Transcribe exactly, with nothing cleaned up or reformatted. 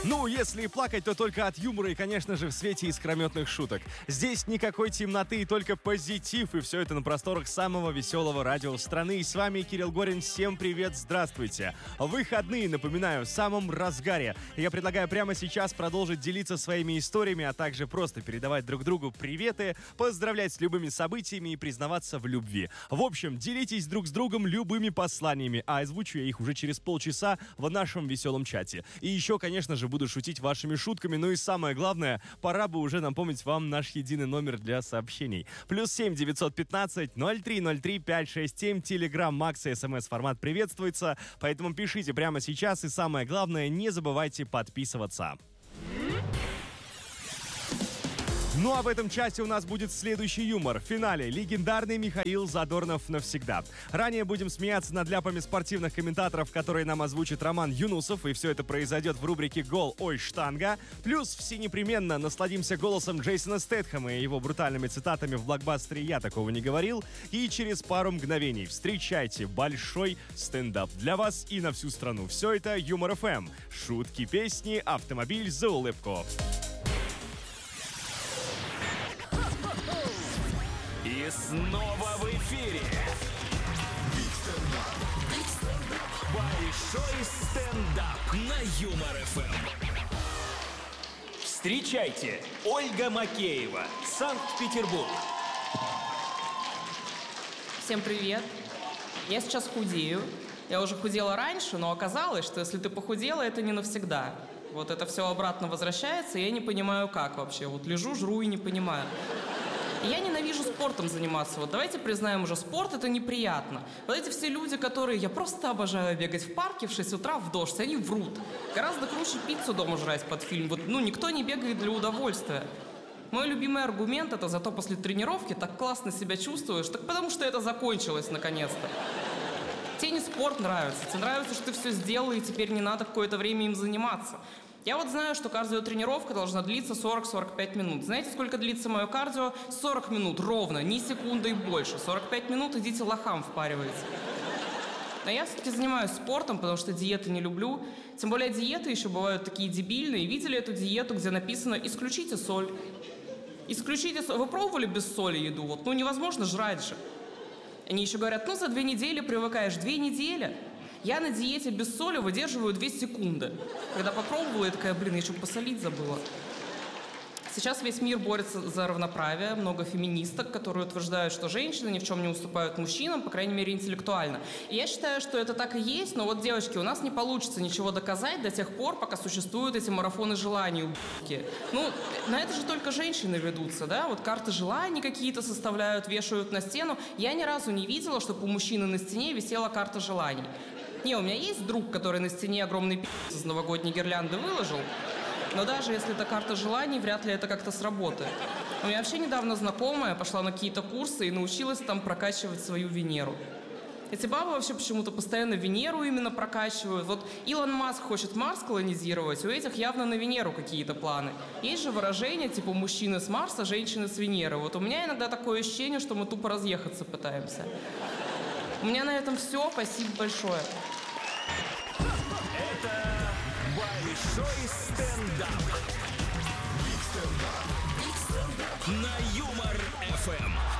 Ну, если и плакать, то только от юмора и, конечно же, в свете искрометных шуток. Здесь никакой темноты, только позитив, и все это на просторах самого веселого радио страны. И с вами Кирилл Горин. Всем привет, здравствуйте. Выходные, напоминаю, в самом разгаре. Я предлагаю прямо сейчас продолжить делиться своими историями, а также просто передавать друг другу приветы, поздравлять с любыми событиями и признаваться в любви. В общем, делитесь друг с другом любыми посланиями, а озвучу я их уже через полчаса в нашем веселом чате. И еще, конечно же, буду шутить вашими шутками, ну и самое главное, пора бы уже напомнить вам наш единый номер для сообщений. Плюс семь девятьсот пятнадцать ноль три ноль три пять шесть семь, Телеграм, Макс и СМС-формат приветствуется, поэтому пишите прямо сейчас и самое главное, не забывайте подписываться. Ну а в этом часе у нас будет следующий юмор. В финале легендарный Михаил Задорнов навсегда. Ранее будем смеяться над ляпами спортивных комментаторов, которые нам озвучит Роман Юнусов, и все это произойдет в рубрике «Гол, ой, штанга». Плюс все непременно насладимся голосом Джейсона Стэтхэма и его брутальными цитатами в блокбастере «Я такого не говорил». И через пару мгновений встречайте большой стендап для вас и на всю страну. Все это Юмор эф эм. Шутки, песни, автомобиль за улыбку. И снова в эфире большой стендап на Юмор эф эм. Встречайте, Ольга Макеева, Санкт-Петербург. Всем привет. Я сейчас худею. Я уже худела раньше, но оказалось, что если ты похудела, это не навсегда. Вот это все обратно возвращается, и я не понимаю, как вообще. Вот лежу, жру и не понимаю. Я ненавижу спортом заниматься. Вот давайте признаем уже, спорт — это неприятно. Вот эти все люди, которые... Я просто обожаю бегать в парке в шесть утра в дождь, они врут. Гораздо круче пиццу дома жрать под фильм. Вот, ну, никто не бегает для удовольствия. Мой любимый аргумент — это зато после тренировки так классно себя чувствуешь, так потому что это закончилось наконец-то. Тебе не спорт нравится, тебе нравится, что ты все сделал, и теперь не надо какое-то время им заниматься. Я вот знаю, что кардиотренировка должна длиться сорок-сорок пять минут. Знаете, сколько длится мое кардио? сорок минут ровно, ни секунды и больше. сорок пять минут идите лохам впаривайте. Но я все-таки занимаюсь спортом, потому что диеты не люблю. Тем более диеты еще бывают такие дебильные. Видели эту диету, где написано «исключите соль». Исключите соль. Вы пробовали без соли еду? Вот, ну невозможно жрать же. Они еще говорят, ну за две недели привыкаешь. Две недели? Я на диете без соли выдерживаю две секунды. Когда попробовала, я такая, блин, я еще посолить забыла. Сейчас весь мир борется за равноправие. Много феминисток, которые утверждают, что женщины ни в чем не уступают мужчинам, по крайней мере, интеллектуально. И я считаю, что это так и есть, но вот, девочки, у нас не получится ничего доказать до тех пор, пока существуют эти марафоны желаний ублюдки. Ну, на это же только женщины ведутся, да? Вот карты желаний какие-то составляют, вешают на стену. Я ни разу не видела, чтобы у мужчины на стене висела карта желаний. Не, у меня есть друг, который на стене огромный пи*** из новогодней гирлянды выложил. Но даже если это карта желаний, вряд ли это как-то сработает. У меня вообще недавно знакомая пошла на какие-то курсы и научилась там прокачивать свою Венеру. Эти бабы вообще почему-то постоянно Венеру именно прокачивают. Вот Илон Маск хочет Марс колонизировать, у этих явно на Венеру какие-то планы. Есть же выражение типа «мужчины с Марса, женщины с Венеры». Вот у меня иногда такое ощущение, что мы тупо разъехаться пытаемся. У меня на этом все. Спасибо большое. Это большой стендап. На Юмор эф эм.